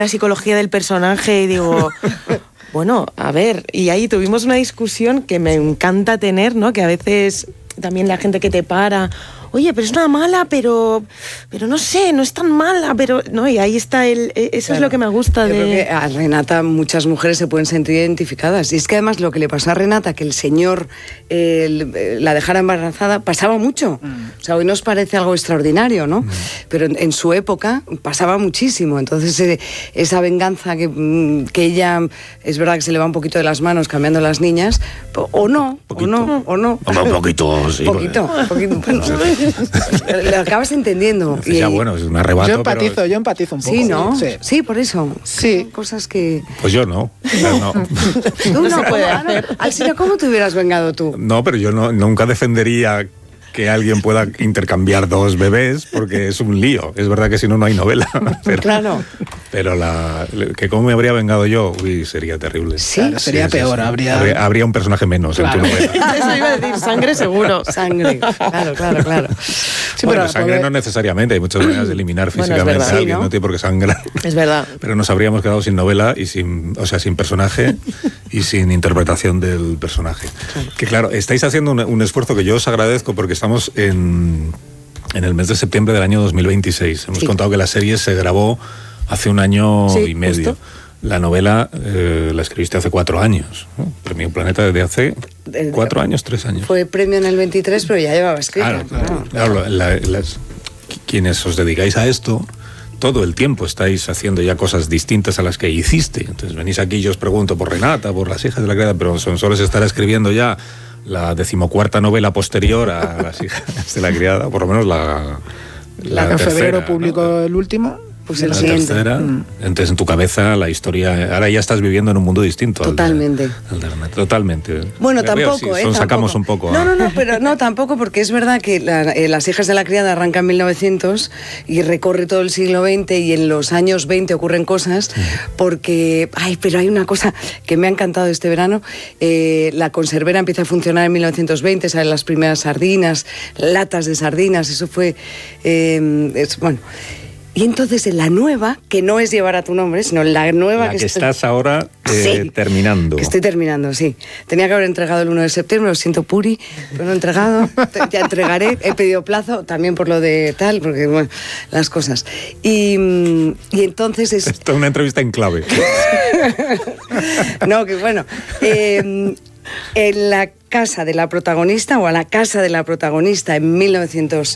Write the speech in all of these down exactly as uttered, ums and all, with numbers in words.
la psicología del personaje y digo... Bueno, a ver, y ahí tuvimos una discusión que me encanta tener, ¿no? Que a veces también la gente que te para, oye, pero es una mala, pero pero no sé, no es tan mala, pero no, y ahí está el eso claro. Es lo que me gusta Yo de creo que a Renata muchas mujeres se pueden sentir identificadas, y es que además lo que le pasó a Renata, que el señor eh, la dejara embarazada, pasaba mucho. Mm. O sea, hoy nos parece algo extraordinario, ¿no? Mm. Pero en, en su época pasaba muchísimo. Entonces eh, esa venganza que, que ella, es verdad que se le va un poquito de las manos cambiando las niñas, o no, poquito. o no, o no. Un poquito, sí. Poquito, poquito. Bueno, lo acabas entendiendo. Y, ya, bueno, es un arrebato. Yo empatizo, pero... yo empatizo un poco. Sí, ¿no? Sí, sí por eso. Sí. Cosas que... Pues yo no. no. Tú no puedes hacer. Alsina, ¿cómo te hubieras vengado tú? No, pero yo no, nunca defendería que alguien pueda intercambiar dos bebés, porque es un lío. Es verdad que si no, no hay novela. Pero, claro. Pero la, que cómo me habría vengado yo, uy, sería terrible. Sí, claro, sería sí, peor. Sí, sí. Habría... habría... Habría un personaje menos claro. en tu novela. Eso iba a decir, sangre seguro. Sangre, claro, claro, claro. Sí, bueno, pero sangre poder... no necesariamente. Hay muchas maneras de eliminar físicamente bueno, verdad, a alguien. Sí, ¿no? no tiene por qué sangrar. Es verdad. Pero nos habríamos quedado sin novela y sin, o sea, sin personaje y sin interpretación del personaje. Claro. Que claro, estáis haciendo un, un esfuerzo que yo os agradezco porque estamos en, en el mes de septiembre del año dos mil veintiséis. Hemos sí. contado que la serie se grabó hace un año sí, y medio. Justo. La novela eh, la escribiste hace cuatro años, ¿no? Premio Planeta desde hace cuatro años, tres años. Fue premio en el veintitrés, pero ya llevaba escrito. Claro, claro. claro la, las, quienes os dedicáis a esto, todo el tiempo estáis haciendo ya cosas distintas a las que hiciste. Entonces venís aquí y yo os pregunto por Renata, por Las hijas de la criada, pero Sonsoles estará escribiendo ya la decimocuarta novela posterior a Las hijas de la criada, por lo menos la, la, la tercera. En febrero publicó, ¿no? El último. Pues el la siguiente. tercera, mm. entonces en tu cabeza la historia, ahora ya estás viviendo en un mundo distinto. Totalmente. Al de, al de, totalmente. Bueno, tampoco, veo, sí, ¿eh? Son, sacamos tampoco. un poco. No, no, no, pero no, tampoco, porque es verdad que la, eh, Las hijas de la criada arranca en mil novecientos y recorre todo el siglo veinte y en los años veinte ocurren cosas, sí. porque, ay, pero hay una cosa que me ha encantado este verano, eh, la conservera empieza a funcionar en mil novecientos veinte, salen las primeras sardinas, latas de sardinas, eso fue, eh, es, bueno... Y entonces en la nueva, que no es llevar a tu nombre, sino la nueva... La que, que estás estoy... ahora eh, sí, terminando. Que estoy terminando, sí. Tenía que haber entregado el uno de septiembre, lo siento, Puri, pero no he entregado. Ya entregaré, he pedido plazo, también por lo de tal, porque, bueno, las cosas. Y, y entonces es... Esto es una entrevista en clave. No, que bueno... Eh, en la casa de la protagonista, o a la casa de la protagonista en mil novecientos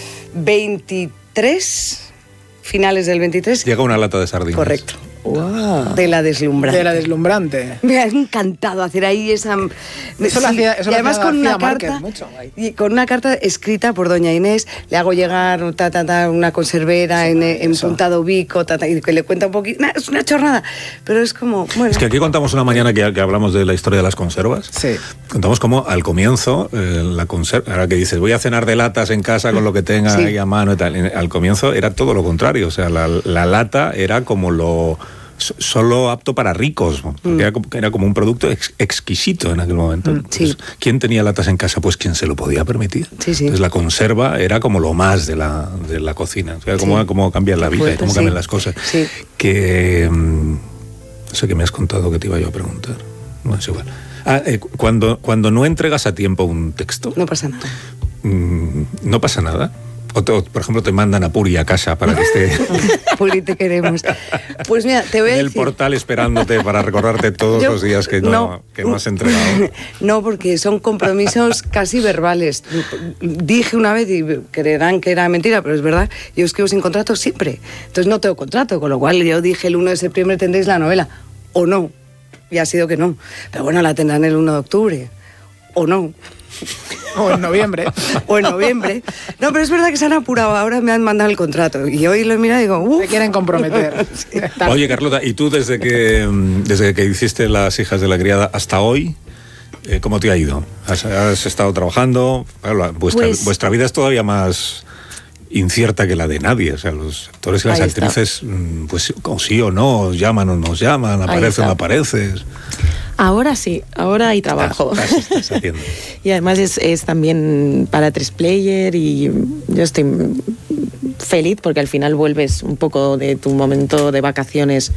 veintitrés... finales del veintitrés. Llega una lata de sardinas. Correcto. Wow. De la deslumbrante. De la deslumbrante. Me ha encantado hacer ahí esa... Eso sí, lo hacía, eso y además lo con una Márquez, carta mucho, y con una carta escrita por doña Inés, le hago llegar ta, ta, ta, una conservera sí, en, en Puntado Bico, ta, ta, y que le cuenta un poquito... Nah, es una chorrada, pero es como... Bueno. Es que aquí contamos una mañana que, que hablamos de la historia de las conservas. Sí. Contamos cómo al comienzo, eh, la conserva, ahora que dices, voy a cenar de latas en casa con lo que tenga sí. ahí a mano y tal. Al comienzo era todo lo contrario, o sea, la, la lata era como lo... solo apto para ricos, porque mm. era, como, era como un producto ex, exquisito en aquel momento. Mm, sí. Entonces, ¿quién tenía latas en casa? Pues quien se lo podía permitir. Sí, sí. Entonces la conserva era como lo más de la, de la cocina. O sea, cómo, sí. cómo cambia la vida, Fuerte, cómo cambian sí. las cosas. Sí. Que... no sé qué me has contado que te iba yo a preguntar. No es igual. Ah, eh, cuando, cuando no entregas a tiempo un texto... No pasa nada. Mmm, no pasa nada. O, te, o, por ejemplo, te mandan a Puri a casa para que esté... Puri, te queremos. Pues mira, te voy a en decir... el portal esperándote para recordarte todos Yo, los días que no, no, que no has entregado. No, porque son compromisos casi verbales. Dije una vez, y creerán que era mentira, pero es verdad, yo escribo sin contrato siempre. Entonces no tengo contrato, con lo cual yo dije el uno de septiembre tendréis la novela. O no. Y ha sido que no. Pero bueno, la tendrán el uno de octubre. O no. O en noviembre. O en noviembre. No, pero es verdad que se han apurado. Ahora me han mandado el contrato. Y hoy lo he mirado y digo, uff. Me quieren comprometer. Sí. Oye, Carlota, ¿y tú desde que, desde que hiciste Las hijas de la criada hasta hoy, eh, cómo te ha ido? ¿Has, has estado trabajando? Claro, vuestra, pues, vuestra vida es todavía más incierta que la de nadie. O sea, los actores y las actrices, está. pues o sí o no, os llaman o nos llaman, apareces o no apareces. Ahora sí, ahora hay trabajo. Ah, estás haciendo. Y además es, es también para tres player y yo estoy feliz porque al final vuelves un poco de tu momento de vacaciones